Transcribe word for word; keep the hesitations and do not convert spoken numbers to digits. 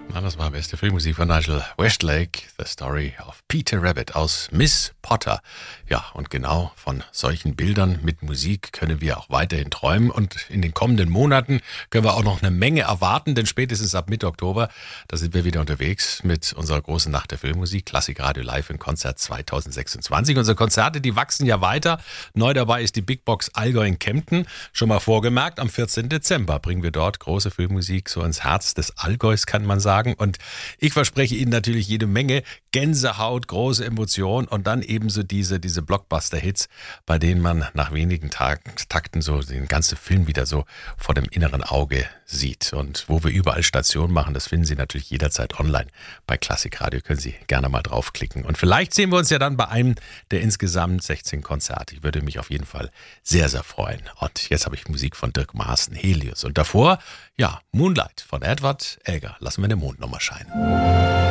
Na, das war beste Filmmusik von Nigel Westlake, The Story of Peter Rabbit aus Miss Potter. Ja, und genau von solchen Bildern mit Musik können wir auch weiterhin träumen. Und in den kommenden Monaten können wir auch noch eine Menge erwarten, denn spätestens ab Mitte Oktober, da sind wir wieder unterwegs mit unserer großen Nacht der Filmmusik, Klassikradio Live in Konzert zwanzig sechsundzwanzig. Unsere Konzerte, die wachsen ja weiter. Neu dabei ist die Big Box Allgäu in Kempten. Schon mal vorgemerkt, am vierzehnten Dezember bringen wir dort große Filmmusik so ins Herz des Allgäus, kann man sagen. Und ich verspreche Ihnen natürlich jede Menge Gänsehaut, große Emotionen und dann ebenso diese, diese Blockbuster-Hits, bei denen man nach wenigen Tag, Takten so den ganzen Film wieder so vor dem inneren Auge sieht. Und wo wir überall Stationen machen, das finden Sie natürlich jederzeit online. Bei Klassikradio können Sie gerne mal draufklicken. Und vielleicht sehen wir uns ja dann bei einem der insgesamt sechzehn Konzerte. Ich würde mich auf jeden Fall sehr, sehr freuen. Und jetzt habe ich Musik von Dirk Maaßen, Helios. Und davor, ja, Moonlight von Edward Elgar. Lassen wir den Mond nochmal scheinen.